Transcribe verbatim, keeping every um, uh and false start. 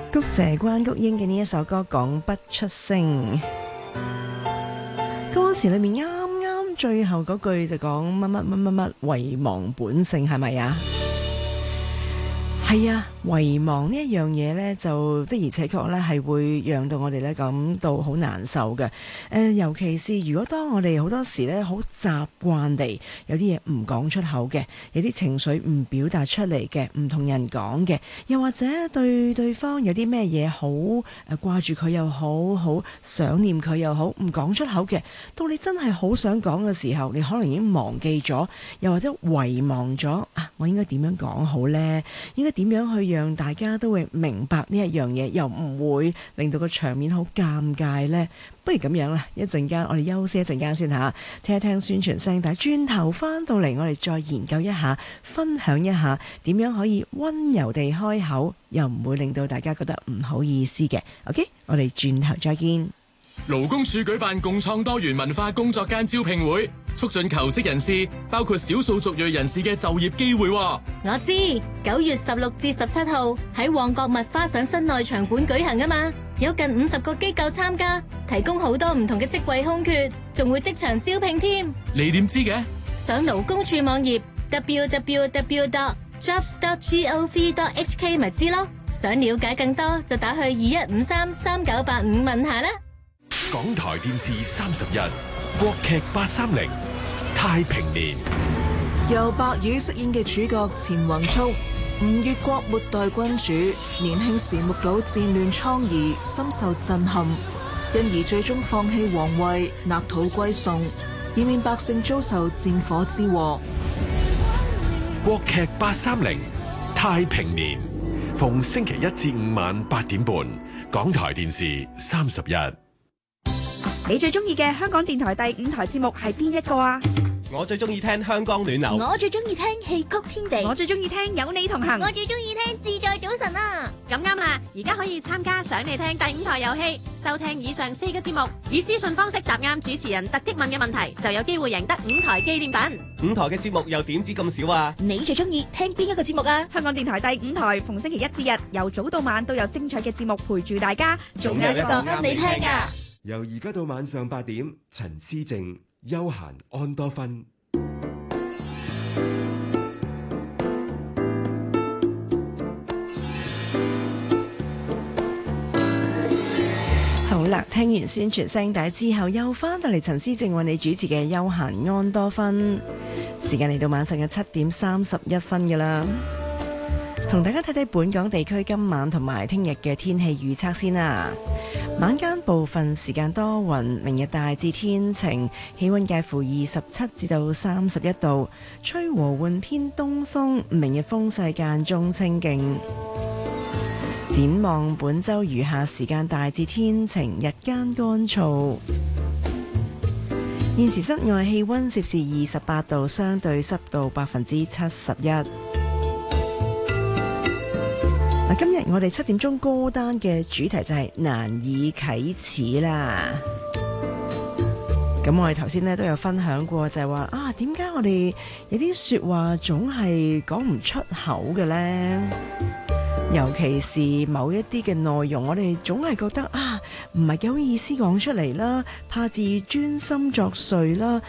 谷謝關谷英嘅呢一首歌講不出聲，歌詞裏面啱啱最後嗰句就講乜乜乜乜乜遺忘本性，係咪啊？係啊，遺忘呢一樣嘢呢，就的而且確呢係會讓到我哋呢感到好難受嘅。誒、呃，尤其是如果當我哋好多時呢好習慣地有啲嘢唔講出口嘅，有啲情緒唔表達出嚟嘅，唔同人講嘅，又或者對對方有啲咩嘢好誒掛住佢又好，好想念佢又好，唔講出口嘅，到你真係好想講嘅時候，你可能已經忘記咗，又或者遺忘咗啊，我應該點樣講好呢？應該點樣去讓大家都會明白呢一樣嘢，又唔會令到個場面好尷尬呢？不如咁樣啦，一陣間我哋休息一陣間先吓，聽一聽宣傳聲帶，轉頭翻到嚟我哋再研究一下，分享一下點樣可以溫柔地開口，又唔會令到大家覺得唔好意思嘅。OK， 我哋轉頭再見。 勞工處舉辦共創多元文化工作間招聘會，促進求職人士，包括少數族裔人士嘅就業機會。我知九月十六至十七號喺旺角麥花臣室內場館舉行啊嘛，有近五十個機構參加，提供好多唔同嘅職位空缺，仲會即場招聘添。 你點知嘅？ 上勞工處網頁 double-u double-u double-u dot jobs dot gov dot h k 咪知咯。想了解更多就打去二一五三三九八五問下啦。 港台電視三十一，國劇八三零太平年， 由白宇飾演嘅主角錢宏速，吳越國末代君主，年輕時目睹戰亂瘡痍，深受震撼，因而最終放棄皇位，納土歸宋，以免百姓遭受戰火之禍。 國劇八三零太平年，逢星期一至五晚八點半，港台電視三十一。 你最中意嘅香港電台第五台節目係邊一個啊？ 我最中意聽香港暖流， 我最中意聽戲曲天地， 我最中意聽有你同行， 我最中意聽自在早晨啊！ 咁啱啦，而家可以參加想你聽第五台遊戲，收聽以上四個節目，以私信方式答啱主持人突擊問嘅問題，就有機會贏得五台紀念品。 五台嘅節目又點止咁少啊？ 你最中意聽邊一個節目啊？ 香港電台第五台逢星期一至日由早到晚都有精彩嘅節目陪住大家， 仲有一個啱你聽噶。 由而家到晚上八點，陳思靜休閒安多芬。 好啦，聽完宣傳聲帶之後，又翻到嚟陳思靜為你主持嘅休閒安多芬。時間嚟到晚上嘅七點三十一分㗎啦，同大家睇睇本港地區今晚同埋聽日嘅天氣預測先啦。晚間部分時間多雲，明日大致天晴，氣溫介乎二十七至到三十一度，吹和緩偏東風，明日風勢間中清勁。展望本周餘下時間大致天晴，日間乾燥。現時室外氣溫攝氏二十八度，相對濕度百分之七十一。今日我哋七點鐘歌單嘅主題就係難以啟齒啦。咁我哋頭先咧都有分享過，就係話啊，點解我哋有啲說話總係講唔出口嘅呢？尤其是某一啲嘅內容，我哋總係覺得啊，唔係幾好意思講出嚟啦，怕自尊心作祟啦，